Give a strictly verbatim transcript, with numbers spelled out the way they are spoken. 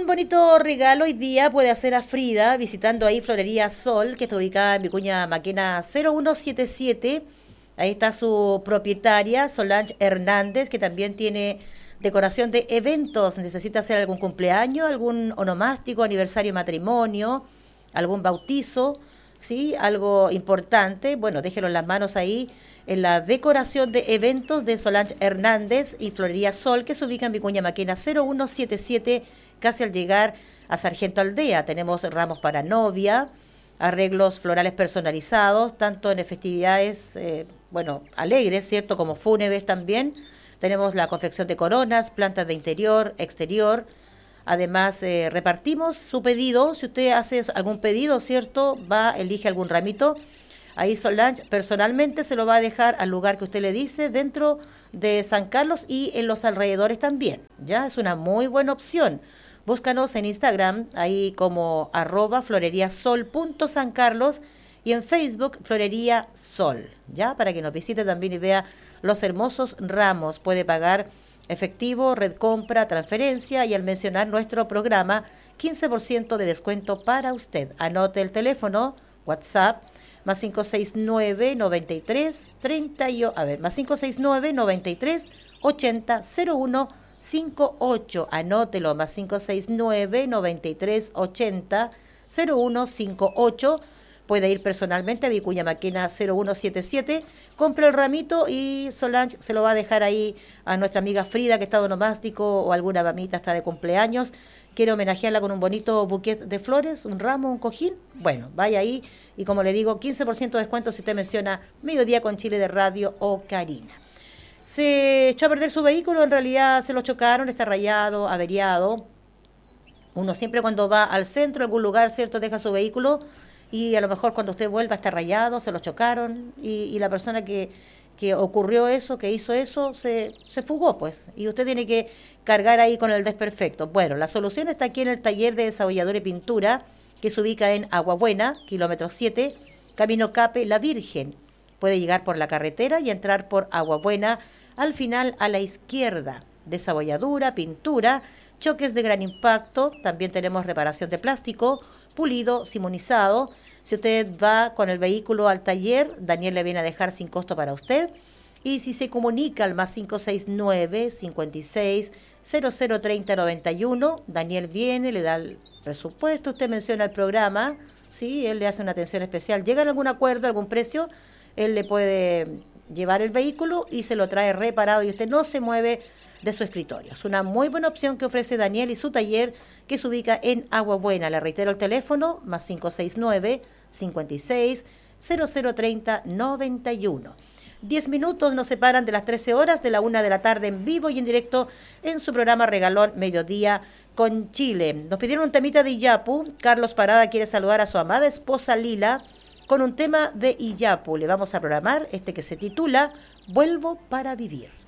Un bonito regalo hoy día puede hacer a Frida visitando ahí Florería Sol, que está ubicada en Vicuña Maquena cero uno siete siete. Ahí está su propietaria, Solange Hernández, que también tiene decoración de eventos. Necesita hacer algún cumpleaños, algún onomástico, aniversario de matrimonio, algún bautizo, ¿sí? Algo importante. Bueno, déjelo en las manos ahí en la decoración de eventos de Solange Hernández y Florería Sol, que se ubica en Vicuña Maquena cero uno siete siete, casi al llegar a Sargento Aldea. Tenemos ramos para novia, arreglos florales personalizados, tanto en festividades, eh, bueno, alegres, ¿cierto?, como fúnebres también. Tenemos la confección de coronas, plantas de interior, exterior. Además, eh, repartimos su pedido. Si usted hace algún pedido, ¿cierto?, va, elige algún ramito. Ahí Solange personalmente se lo va a dejar al lugar que usted le dice, dentro de San Carlos y en los alrededores también. Ya es una muy buena opción. Búscanos en Instagram, ahí como arroba floreriasol.sancarlos y en Facebook Florería Sol, ya, para que nos visite también y vea los hermosos ramos. Puede pagar efectivo, red compra, transferencia y al mencionar nuestro programa, quince por ciento de descuento para usted. Anote el teléfono, WhatsApp, más cinco seis nueve, noventa y tres, treinta, a ver, más cinco seis nueve, noventa y tres, ochenta, cero uno cincuenta y ocho. Anótelo, más cinco seis nueve, noventa y tres, ochenta, cero uno cincuenta y ocho. Puede ir personalmente a Vicuña Maquena cero uno siete siete, compra el ramito y Solange se lo va a dejar ahí a nuestra amiga Frida, que está de onomástico, o alguna mamita está de cumpleaños, quiere homenajearla con un bonito buquet de flores, un ramo, un cojín. Bueno, vaya ahí y, como le digo, quince por ciento de descuento si usted menciona Mediodía con Chile de Radio o Karina. Se echó a perder su vehículo, en realidad se lo chocaron, está rayado, averiado. Uno siempre cuando va al centro, a algún lugar, ¿cierto?, deja su vehículo y a lo mejor cuando usted vuelva está rayado, se lo chocaron y, y la persona que, que ocurrió eso, que hizo eso, se, se fugó, pues. Y usted tiene que cargar ahí con el desperfecto. Bueno, la solución está aquí en el taller de desabolladura y pintura, que se ubica en Aguabuena, kilómetro siete, Camino Cape La Virgen. Puede llegar por la carretera y entrar por Aguabuena, al final a la izquierda. Desabolladura, pintura, choques de gran impacto, también tenemos reparación de plástico, pulido, simonizado. Si usted va con el vehículo al taller, Daniel le viene a dejar sin costo para usted. Y si se comunica al más cinco seis nueve, cincuenta y seis, cero cero treinta, noventa y uno, Daniel viene, le da el presupuesto, usted menciona el programa, ¿sí? Él le hace una atención especial. ¿Llegan a algún acuerdo, algún precio? Él le puede llevar el vehículo y se lo trae reparado y usted no se mueve de su escritorio. Es una muy buena opción que ofrece Daniel y su taller, que se ubica en Aguabuena. Le reitero el teléfono, más cinco seis nueve, cincuenta y seis, cero cero treinta, noventa y uno. Diez minutos nos separan de las trece horas, de la una de la tarde, en vivo y en directo en su programa Regalón Mediodía con Chile. Nos pidieron un temita de Iyapu. Carlos Parada quiere saludar a su amada esposa Lila con un tema de Iyapu. Le vamos a programar este que se titula Vuelvo para vivir.